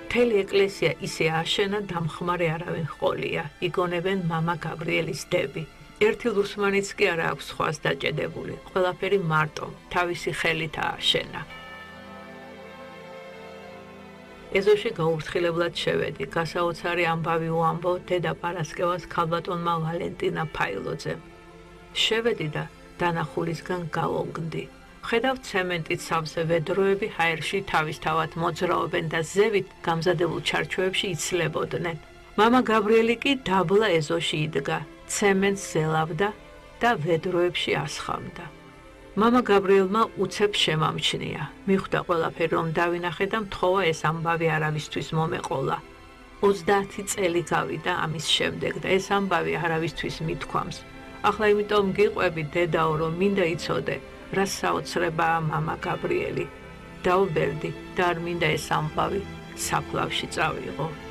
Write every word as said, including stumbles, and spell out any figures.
მთელი ეკლესია ისე აშენა, დამხმარე არავინ ჰყოლია, იგონებენ მამა გაბრიელის დები. ერთი ლურსმანიც კი არა აქვს სხვას დაჭედებული, ყველაფერი მარტო, თავისი ხელით ააშენა. ეზოში გაუფრთხილებლად შევედი, გასაოცარი ამბავი უამბო დედა პარასკევას ქალბატონმა ვალენტინა ფაილოძემ. შევედი და დანახულისგან გავონგდი. ხედავ ცემენტით სავსე ვედროები ჰაერში თავისთავად მოძრაობენ და ზევით გამზადებულ ჩარჩოებში იცლებოდნენ. მამა გაბრიელი კი დაბლა ეზოში იდგა, ცემენტს ზელავდა და ვედროებში ასხამდა. მამა გაბრიელმა უცებ შემამჩნია. მიხვდა ყველაფერი რომ დავინახე და მთხოვა ეს ამბავი არავისთვის მომეყოლა. ოცდაათი წელი გავიდა ამის შემდეგ და ეს ამბავი არავისთვის მithქვამს. ახლა იმიტომ გიყვები დედაო რომ მინდა იცოდე რა საოცრებაა მამა გაბრიელი. დავბერდი და არ მინდა ეს ამბავი საფლავში წავიღო.